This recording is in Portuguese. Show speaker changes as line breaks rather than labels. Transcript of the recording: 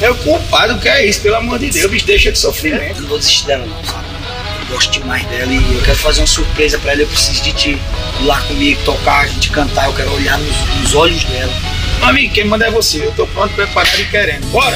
Meu compadre, o que é isso? Pelo amor de Deus, bicho, deixa de sofrimento.
Eu não vou desistir dela não, sabe? Eu gosto demais dela e eu quero fazer uma surpresa pra ela. Eu preciso de ti ir lá comigo, tocar, a gente cantar. Eu quero olhar nos olhos dela.
Amigo, quem manda é você. Eu tô pronto, preparado e querendo. Bora!